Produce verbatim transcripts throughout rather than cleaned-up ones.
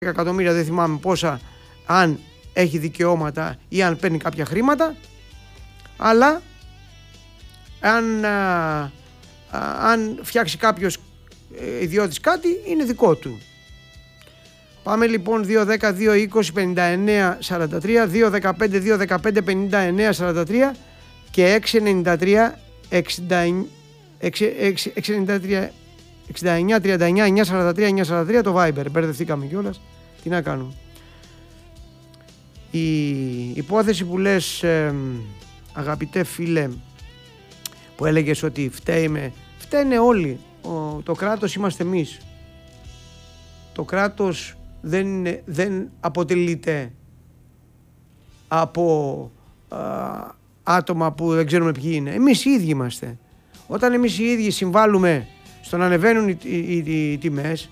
εκατομμύρια, δεν θυμάμαι πόσα, αν έχει δικαιώματα ή αν παίρνει κάποια χρήματα, αλλά αν, α, α, αν φτιάξει κάποιος ε, ιδιώτης κάτι, είναι δικό του. Πάμε λοιπόν δύο δέκα δύο είκοσι πενήντα εννέα σαράντα τρία, δύο δεκαπέντε δύο δεκαπέντε πενήντα εννέα σαράντα τρία και έξι εννιά τρία εξήντα εννιά τριάντα εννιά εννιακόσια σαράντα τρία εννιακόσια σαράντα τρία το Viber. Μπερδευτήκαμε κιόλας. Τι να κάνουμε. Η υπόθεση που λες, ε, αγαπητέ φίλε, που έλεγες ότι φταίμε, φταίνε όλοι. Ο, το κράτος είμαστε εμείς. Το κράτος δεν, είναι, δεν αποτελείται από α, άτομα που δεν ξέρουμε ποιοι είναι. Εμείς οι ίδιοι είμαστε. Όταν εμείς οι ίδιοι συμβάλλουμε στο να ανεβαίνουν οι, οι, οι, οι τιμές,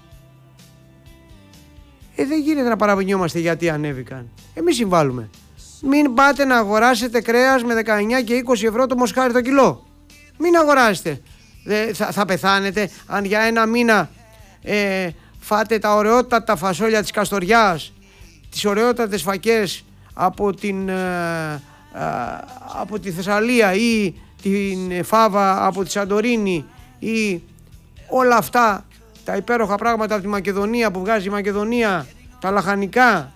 ε, δεν γίνεται να παραπονιόμαστε γιατί ανέβηκαν. Εμείς συμβάλλουμε. Μην πάτε να αγοράσετε κρέας με δεκαεννιά και είκοσι ευρώ το μοσχάρι το κιλό. Μην αγοράσετε. Δε, θα, θα πεθάνετε αν για ένα μήνα ε, φάτε τα ωραιότατα φασόλια της Καστοριάς, τις ωραιότατες φακές από την, ε, ε, από τη Θεσσαλία ή την φάβα από τη Σαντορίνη ή όλα αυτά τα υπέροχα πράγματα από τη Μακεδονία που βγάζει η Μακεδονία, τα λαχανικά.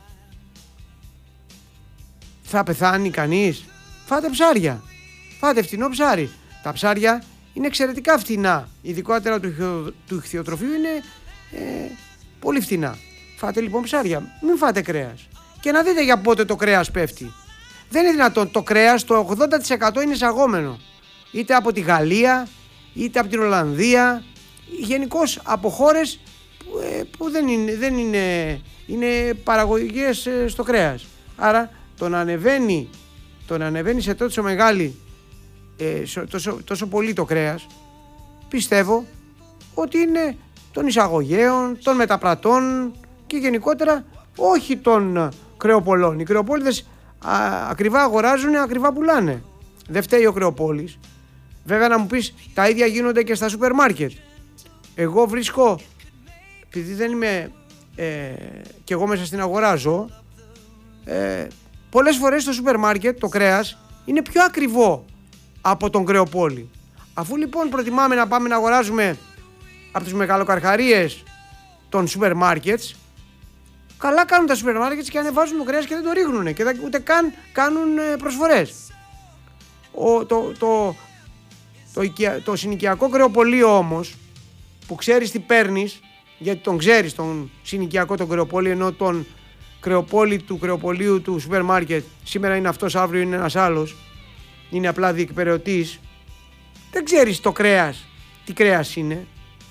Θα πεθάνει κανείς? Φάτε ψάρια. Φάτε φτηνό ψάρι. Τα ψάρια είναι εξαιρετικά φτηνά. Ειδικότερα του, του ιχθυοτροφείου είναι ε, πολύ φτηνά. Φάτε λοιπόν ψάρια. Μην φάτε κρέας. Και να δείτε για πότε το κρέας πέφτει. Δεν είναι δυνατόν. Το κρέας το ογδόντα τοις εκατό είναι εισαγόμενο. Είτε από τη Γαλλία, είτε από την Ολλανδία. Γενικώς από χώρες που, ε, που δεν, είναι, δεν είναι, είναι παραγωγικές ε, στο κρέας. Άρα το να ανεβαίνει, το να ανεβαίνει σε τόσο μεγάλη, ε, τόσο, τόσο πολύ το κρέας, πιστεύω ότι είναι των εισαγωγέων, των μεταπρατών και γενικότερα όχι των κρεοπολών. Οι κρεοπόληδες α, ακριβά αγοράζουν, ακριβά πουλάνε. Δεν φταίει ο κρεοπόλης. Βέβαια να μου πεις, τα ίδια γίνονται και στα σούπερ μάρκετ. Εγώ βρίσκω, επειδή δεν είμαι ε, και εγώ μέσα στην αγορά ζω, ε, πολλές φορές στο σούπερ μάρκετ το κρέας είναι πιο ακριβό από τον κρεοπόλη. Αφού λοιπόν προτιμάμε να πάμε να αγοράζουμε από τους μεγαλοκαρχαρίες των σούπερ μάρκετς, καλά κάνουν τα σούπερ μάρκετς και ανεβάζουν το κρέας και δεν το ρίχνουνε και ούτε καν κάνουν προσφορές. Ο, το, το, το, το, το συνοικιακό κρεοπολείο όμως, που ξέρεις τι παίρνεις, γιατί τον ξέρεις τον συνοικιακό τον κρεοπόλη, ενώ τον κρεοπόλη του κρεοπολίου του σούπερ μάρκετ σήμερα είναι αυτός, αύριο είναι ένας άλλος, είναι απλά διεκπεραιωτής, δεν ξέρεις το κρέας τι κρέας είναι.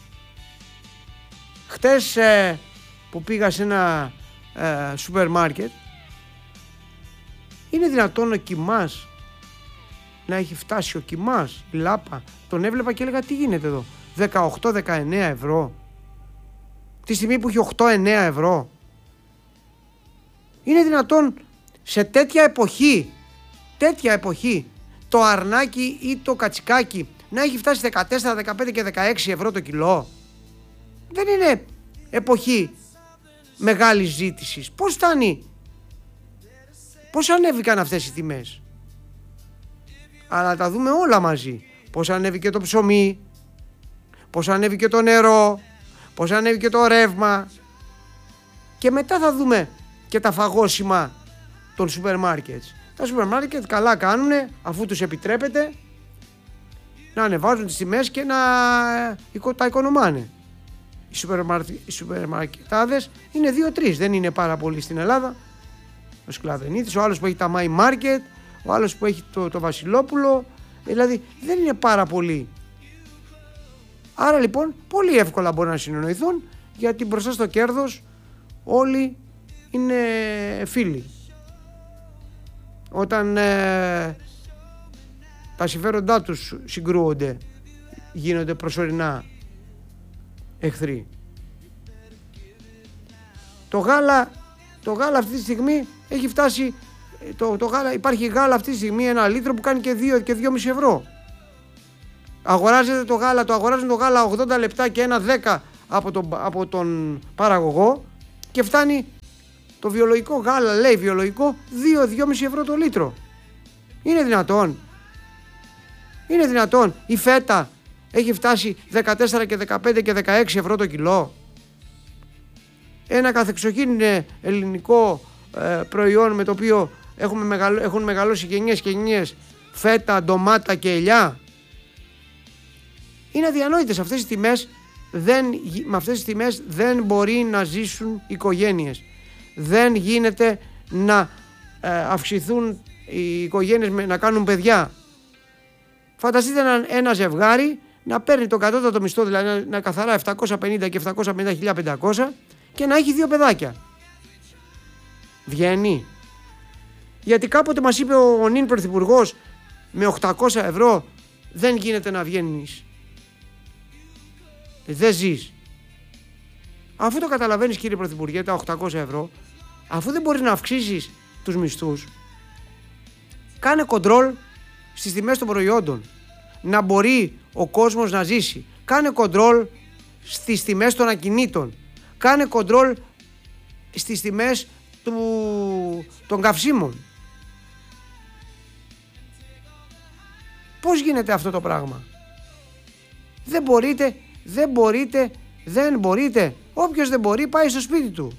Χτες ε, που πήγα σε ένα ε, σούπερ μάρκετ, είναι δυνατόν ο κιμάς να έχει φτάσει, ο κιμάς, η λάπα, τον έβλεπα και έλεγα τι γίνεται εδώ, δεκαοκτώ δεκαεννέα ευρώ τη στιγμή που έχει οκτώ εννέα ευρώ. Είναι δυνατόν σε τέτοια εποχή, τέτοια εποχή, το αρνάκι ή το κατσικάκι να έχει φτάσει δεκατέσσερα, δεκαπέντε και δεκαέξι ευρώ το κιλό? Δεν είναι εποχή μεγάλης ζήτησης. Πώς φτάνει, πώς ανέβηκαν αυτές οι τιμές? Αλλά τα δούμε όλα μαζί. Πώς ανέβηκε το ψωμί, πώς ανέβηκε το νερό, πώς ανέβηκε το ρεύμα, και μετά θα δούμε και τα φαγόσιμα των σούπερ μάρκετς. Τα σούπερ μάρκετ καλά κάνουνε, αφού τους επιτρέπεται, να ανεβάζουν τις τιμές και να τα οικονομάνε. Οι σούπερ, μάρκετ, οι σούπερ μάρκετάδες είναι δύο τρεις, δεν είναι πάρα πολύ στην Ελλάδα. Ο Σκλαβενίτης, ο άλλος που έχει τα My Market, ο άλλος που έχει το, το Βασιλόπουλο, δηλαδή δεν είναι πάρα πολύ. Άρα λοιπόν πολύ εύκολα μπορεί να συνεννοηθούν, γιατί μπροστά στο κέρδος όλοι είναι φίλοι. Όταν ε, τα συμφέροντά τους συγκρούονται, γίνονται προσωρινά εχθροί. Το γάλα, το γάλα αυτή τη στιγμή έχει φτάσει, το, το γάλα, υπάρχει γάλα αυτή τη στιγμή ένα λίτρο που κάνει και δύο και δυόμισι ευρώ. Αγοράζετε το γάλα, το αγοράζουν το γάλα ογδόντα λεπτά και ένα δέκα από τον, από τον παραγωγό και φτάνει το βιολογικό γάλα, λέει βιολογικό, δύο με δύο κόμμα πέντε ευρώ το λίτρο. Είναι δυνατόν? Είναι δυνατόν? Η φέτα έχει φτάσει δεκατέσσερα και δεκαπέντε και δεκαέξι ευρώ το κιλό. Ένα καθεξοχήν ελληνικό ε, προϊόν με το οποίο έχουμε μεγαλ, έχουν μεγαλώσει γενιές και γενιές, φέτα, ντομάτα και ελιά. Είναι αδιανόητες αυτές τις τιμές. Δεν, με αυτές τις τιμές δεν μπορεί να ζήσουν οικογένειες. Δεν γίνεται να ε, αυξηθούν οι οικογένειες με, να κάνουν παιδιά. Φανταστείτε ένα, ένα ζευγάρι να παίρνει το κατώτατο μισθό, δηλαδή να, να καθαρά επτακόσια πενήντα και επτακόσια πενήντα χίλια πεντακόσια και να έχει δύο παιδάκια. Βγαίνει? Γιατί κάποτε μας είπε ο νυν πρωθυπουργός, με οκτακόσια ευρώ δεν γίνεται να βγαίνεις. Δεν ζεις. Αφού το καταλαβαίνεις, κύριε Πρωθυπουργέ, τα οκτακόσια ευρώ, αφού δεν μπορείς να αυξήσεις τους μισθούς, κάνε κοντρόλ στις τιμές των προϊόντων. Να μπορεί ο κόσμος να ζήσει. Κάνε κοντρόλ στις τιμές των ακινήτων. Κάνε κοντρόλ στις τιμές του... των καυσίμων. Πώς γίνεται αυτό το πράγμα? Δεν μπορείτε, δεν μπορείτε, δεν μπορείτε. Όποιος δεν μπορεί πάει στο σπίτι του.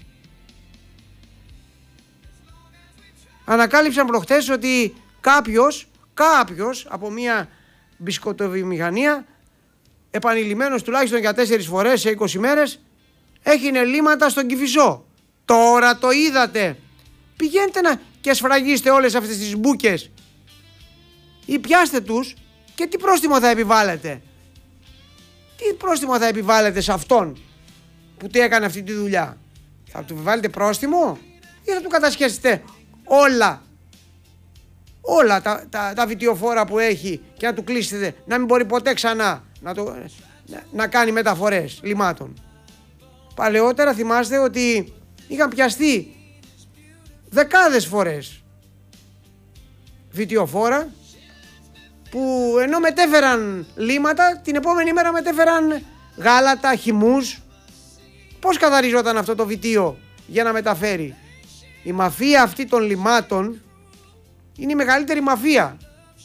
Ανακάλυψαν προχτές ότι κάποιος, κάποιος από μια μπισκοτοβιομηχανία, επανειλημμένος τουλάχιστον για τέσσερις φορές σε είκοσι μέρες, έχει ελλείμματα στον Κηφισό. Τώρα το είδατε? Πηγαίνετε να και σφραγίστε όλες αυτές τις μπούκες ή πιάστε τους και τι πρόστιμο θα επιβάλλετε? Τι πρόστιμο θα επιβάλλετε σε αυτόν που τι έκανε αυτή τη δουλειά? Θα του επιβάλλετε πρόστιμο ή θα του κατασχέσετε όλα όλα τα, τα, τα βιτιοφόρα που έχει και να του κλείσετε, να μην μπορεί ποτέ ξανά να, το, να, να κάνει μεταφορές λιμάτων? Παλαιότερα θυμάστε ότι είχαν πιαστεί δεκάδες φορές βιτιοφόρα που ενώ μετέφεραν λίματα, την επόμενη μέρα μετέφεραν γάλατα, χυμούς. Πώς καθαριζόταν αυτό το βιτίο για να μεταφέρει? Η μαφία αυτή των λιμάτων είναι η μεγαλύτερη μαφία.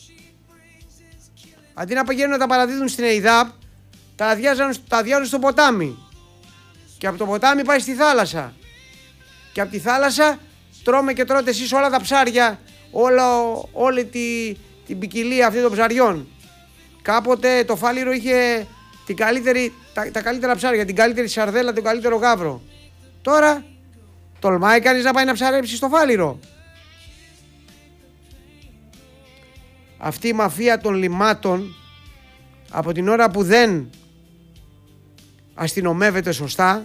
Αντί να πηγαίνουν να τα παραδίδουν στην ΕΙΔΑΠ, τα αδειάζουν, τα αδειάζουν στο ποτάμι. Και από το ποτάμι πάει στη θάλασσα. Και από τη θάλασσα τρώμε και τρώτε εσείς όλα τα ψάρια, όλα, όλη τη, την ποικιλία αυτή των ψαριών. Κάποτε το Φάληρο είχε την καλύτερη, τα, τα καλύτερα ψάρια, την καλύτερη σαρδέλα, τον καλύτερο γάβρο. Τώρα τολμάει κανείς να πάει να ψαρέψει στο Φάληρο? Αυτή η μαφία των λιμάτων, από την ώρα που δεν αστυνομεύεται σωστά,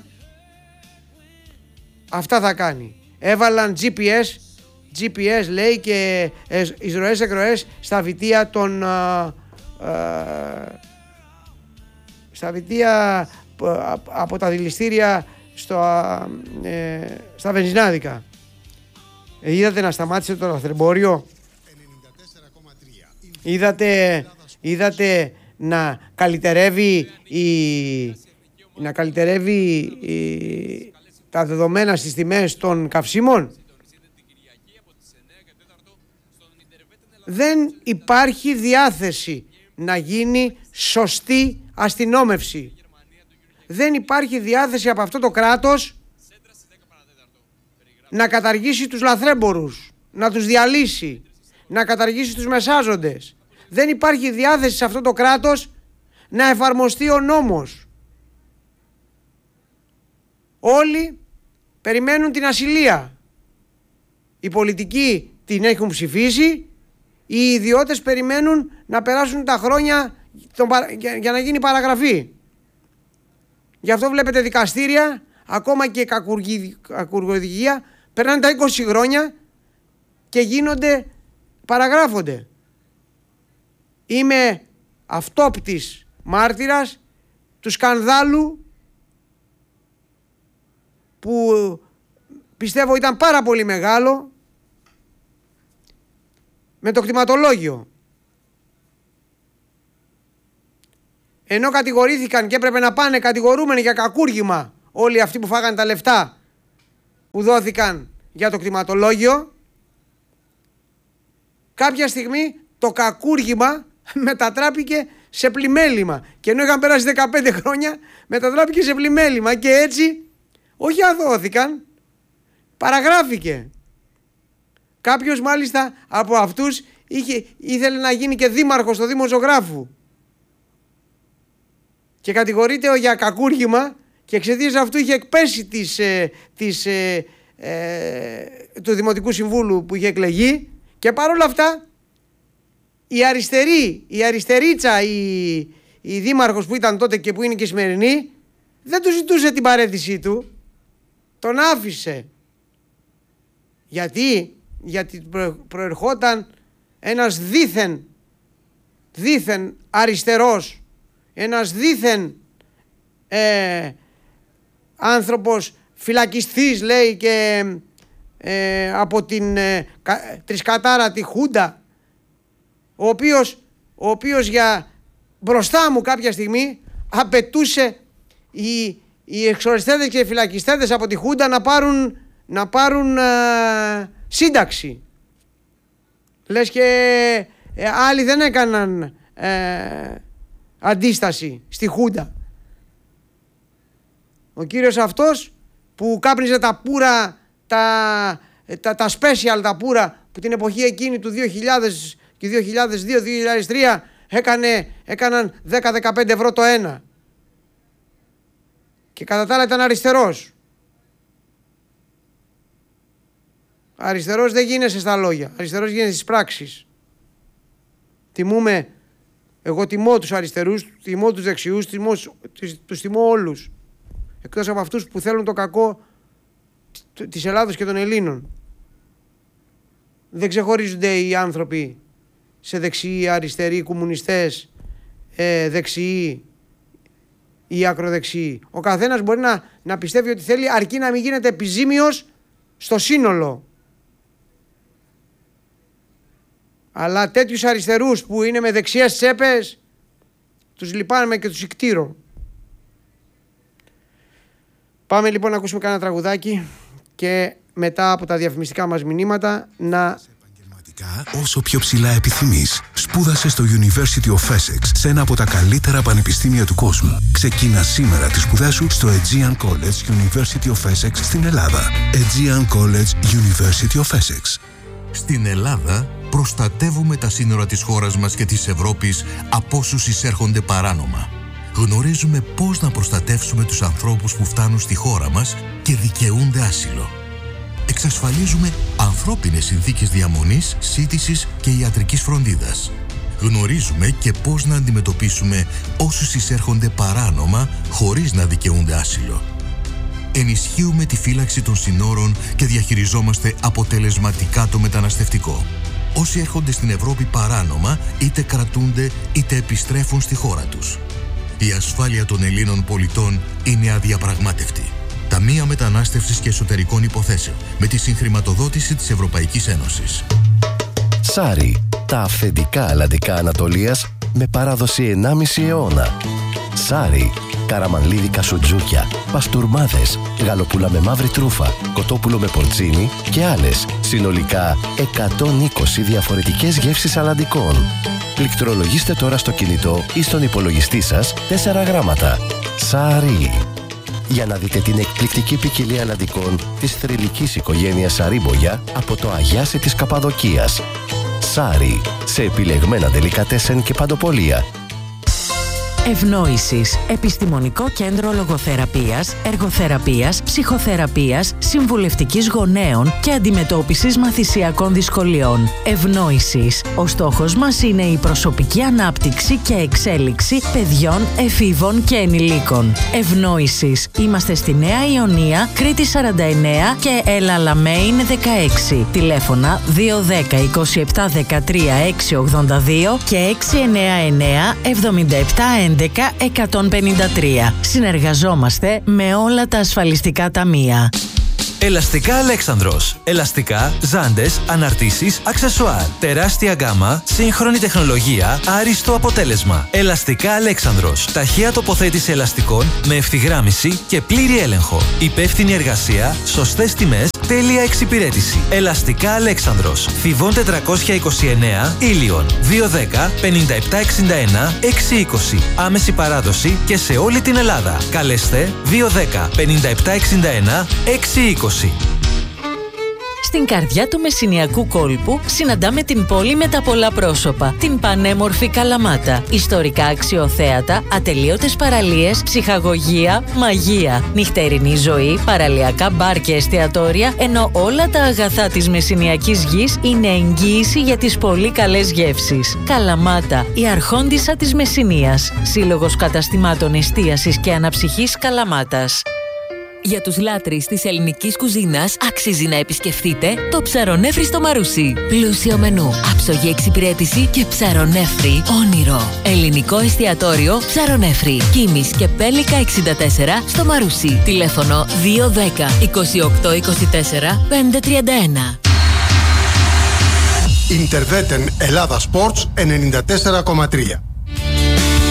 αυτά θα κάνει. Έβαλαν τζι πι ες, τζι πι ες λέει, και εισρωές εκροές στα βιτία των α, α, στα βιτία από τα δηληστήρια στο, α, ε, στα βενζινάδικα. Ε, είδατε να σταμάτησε το λαθρεμπόριο? Είδατε, είδατε να καλυτερεύει η, να καλυτερεύει η, τα δεδομένα στις τιμές των καυσίμων? Δεν υπάρχει διάθεση να γίνει σωστή αστυνόμευση. Δεν υπάρχει διάθεση από αυτό το κράτος να καταργήσει τους λαθρέμπορους, να τους διαλύσει, να καταργήσει τους μεσάζοντες. Δεν υπάρχει διάθεση σε αυτό το κράτος να εφαρμοστεί ο νόμος. Όλοι περιμένουν την ασυλία. Οι πολιτικοί την έχουν ψηφίσει, οι ιδιώτες περιμένουν να περάσουν τα χρόνια για να γίνει παραγραφή. Γι' αυτό βλέπετε δικαστήρια, ακόμα και κακουργοδικία, περνάνε τα είκοσι χρόνια και γίνονται, παραγράφονται. Είμαι αυτόπτης μάρτυρας του σκανδάλου που πιστεύω ήταν πάρα πολύ μεγάλο με το κτηματολόγιο. Ενώ κατηγορήθηκαν και έπρεπε να πάνε κατηγορούμενοι για κακούργημα όλοι αυτοί που φάγανε τα λεφτά που δόθηκαν για το κτηματολόγιο, κάποια στιγμή το κακούργημα μετατράπηκε σε πλημέλημα. Και ενώ είχαν πέρασει δεκαπέντε χρόνια, μετατράπηκε σε πλημέλημα. Και έτσι, όχι αδόθηκαν, παραγράφηκε. Κάποιος μάλιστα από αυτούς είχε, ήθελε να γίνει και δήμαρχος στο Δήμο Ζωγράφου. Και κατηγορείται για κακούργημα και εξαιτίας αυτού είχε εκπέσει της, ε, της, ε, ε, του Δημοτικού Συμβούλου που είχε εκλεγεί. Και παρόλα αυτά η αριστερή, η αριστερίτσα, η, η δήμαρχος που ήταν τότε και που είναι και σημερινή, δεν του ζητούσε την παραίτησή του. Τον άφησε. Γιατί, γιατί προερχόταν ένας δήθεν, δήθεν αριστερός, ένας δήθεν ε, άνθρωπος φυλακιστής, λέει, και ε, από την ε, κα, τρισκατάρατη Χούντα, ο οποίος, ο οποίος για μπροστά μου κάποια στιγμή απαιτούσε οι, οι εξοριστέδες και οι φυλακιστέδες από τη Χούντα να πάρουν, να πάρουν ε, σύνταξη. Λες και ε, άλλοι δεν έκαναν ε, αντίσταση στη Χούντα. Ο κύριος αυτός που κάπνιζε τα πουρα, τα, τα, τα special τα πουρα, που την εποχή εκείνη του δύο χιλιάδες και δύο χιλιάδες δύο δύο χιλιάδες τρία έκανε, έκαναν δέκα με δεκαπέντε ευρώ το ένα. Και κατά τα άλλα ήταν αριστερός. Αριστερός δεν γίνεσαι στα λόγια. Αριστερός γίνεσαι στις πράξεις. Τιμούμε, εγώ τιμώ τους αριστερούς, τιμώ τους δεξιούς, τιμώ, τους τιμώ όλους. Εκτός από αυτούς που θέλουν το κακό της Ελλάδος και των Ελλήνων. Δεν ξεχωρίζονται οι άνθρωποι σε δεξιοί, αριστεροί, κομμουνιστές, ε, δεξιοί ή ακροδεξιοί. Ο καθένας μπορεί να, να πιστεύει ότι θέλει, αρκεί να μην γίνεται επιζήμιος στο σύνολο. Αλλά τέτοιους αριστερούς που είναι με δεξιές τσέπες, τους λυπάμαι και τους ικτήρω. Πάμε λοιπόν να ακούσουμε κάνα τραγουδάκι και μετά από τα διαφημιστικά μας μηνύματα να... Όσο πιο ψηλά επιθυμείς, σπούδασε στο University of Essex, σε ένα από τα καλύτερα πανεπιστήμια του κόσμου. Ξεκίνα σήμερα τις σπουδές σου στο Aegean College University of Essex στην Ελλάδα. Aegean College University of Essex. Στην Ελλάδα προστατεύουμε τα σύνορα της χώρας μας και της Ευρώπης από όσους εισέρχονται παράνομα. Γνωρίζουμε πώς να προστατεύσουμε τους ανθρώπους που φτάνουν στη χώρα μας και δικαιούνται άσυλο. Εξασφαλίζουμε ανθρώπινες συνθήκες διαμονής, σύντησης και ιατρικής φροντίδας. Γνωρίζουμε και πώς να αντιμετωπίσουμε όσους εισέρχονται παράνομα χωρίς να δικαιούνται άσυλο. Ενισχύουμε τη φύλαξη των συνόρων και διαχειριζόμαστε αποτελεσματικά το μεταναστευτικό. Όσοι έρχονται στην Ευρώπη παράνομα είτε κρατούνται είτε επιστρέφουν στη χώρα τους. Η ασφάλεια των Ελλήνων πολιτών είναι αδιαπραγμάτευτη. Ταμεία Μετανάστευσης και Εσωτερικών Υποθέσεων με τη συγχρηματοδότηση της Ευρωπαϊκής Ένωσης. Σάρι, τα αυθεντικά αλλαντικά Ανατολίας με παράδοση ενάμιση αιώνα. Σάρι, καραμανλίδικα σουτζούκια, παστούρμάδες, γαλοπούλα με μαύρη τρούφα, κοτόπουλο με πορτσίνι και άλλες, συνολικά εκατόν είκοσι διαφορετικές γεύσεις αλλαντικών. Πληκτρολογήστε τώρα στο κινητό ή στον υπολογιστή σας τέσσερα γράμματα. Σάρι. Για να δείτε την εκπληκτική ποικιλία αλλαντικών της θρυλικής οικογένειας Σαρίμπογια από το Αγιάσι της Καπαδοκίας. Σάρι, σε επιλεγμένα ντελικατέσεν και παντοπολία. Ευνόησης. Επιστημονικό κέντρο λογοθεραπείας, εργοθεραπείας, ψυχοθεραπείας, συμβουλευτικής γονέων και αντιμετώπισης μαθησιακών δυσκολιών. Ευνόησης. Ο στόχος μας είναι η προσωπική ανάπτυξη και εξέλιξη παιδιών, εφήβων και ενηλίκων. Ευνόησης. Είμαστε στη Νέα Ιωνία, Κρήτη σαράντα εννέα και Ελαλαμέιν δεκαέξι. Τηλέφωνα δύο ένα μηδέν είκοσι επτά δεκατρία έξι ογδόντα δύο και έξι εννέα εννέα εβδομήντα επτά έντεκα εκατόν πενήντα τρία. Συνεργαζόμαστε με όλα τα ασφαλιστικά ταμεία. Ελαστικά Αλέξανδρος. Ελαστικά, ζάντες, αναρτήσεις, αξεσουάρ. Τεράστια γκάμα, σύγχρονη τεχνολογία, άριστο αποτέλεσμα. Ελαστικά Αλέξανδρος. Ταχεία τοποθέτηση ελαστικών με ευθυγράμμιση και πλήρη έλεγχο. Υπεύθυνη εργασία, σωστές τιμές, τέλεια εξυπηρέτηση. Ελαστικά Αλέξανδρος. Θηβών τετρακόσια είκοσι εννέα, Ήλιον. δύο δέκα πενήντα επτά εξήντα ένα έξι είκοσι. Άμεση παράδοση και σε όλη την Ελλάδα. Καλέστε δύο δέκα πενήντα επτά εξήντα ένα έξι είκοσι. Στην καρδιά του Μεσσηνιακού κόλπου συναντάμε την πόλη με τα πολλά πρόσωπα, την πανέμορφη Καλαμάτα. Ιστορικά αξιοθέατα, ατελείωτες παραλίες, ψυχαγωγία, μαγεία, νυχτερινή ζωή, παραλιακά μπαρ και εστιατόρια, ενώ όλα τα αγαθά της Μεσσηνιακής γης είναι εγγύηση για τις πολύ καλές γεύσεις. Καλαμάτα, η αρχόντισσα της Μεσσηνίας. Σύλλογος καταστημάτων εστίασης και αναψυχής Καλαμάτας. Για τους λάτρεις της ελληνικής κουζίνας αξίζει να επισκεφτείτε το Ψαρονέφρι στο Μαρούσι. Πλούσιο μενού, άψογη εξυπηρέτηση και ψαρονέφρι όνειρο. Ελληνικό εστιατόριο Ψαρονέφρι. Κίμης και Πέλικα εξήντα τέσσερα στο Μαρούσι. Τηλέφωνο δύο δέκα είκοσι οκτώ είκοσι τέσσερα πεντακόσια τριάντα ένα. Ιντερβέτεν Ελλάδα Sports ενενήντα τέσσερα κόμμα τρία.